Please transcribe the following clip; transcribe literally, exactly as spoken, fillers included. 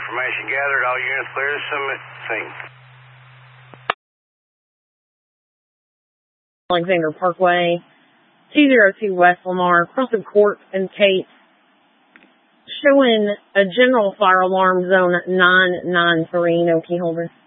Information gathered. All units clear to submit scene. Alexander Parkway, two oh two West Lamar, crossing Court and Kate, showing a general fire alarm zone nine nine three, no key holder.